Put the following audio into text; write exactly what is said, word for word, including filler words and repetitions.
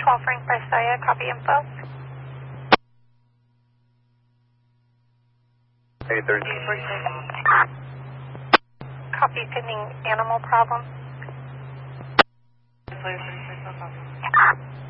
twelve Frank Visalia, copy info. eight thirty. Copy pending animal problem.